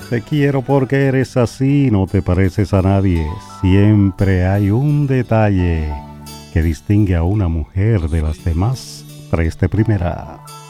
Te quiero porque eres así, no te pareces a nadie. Siempre hay un detalle que distingue a una mujer de las demás. Preste primera.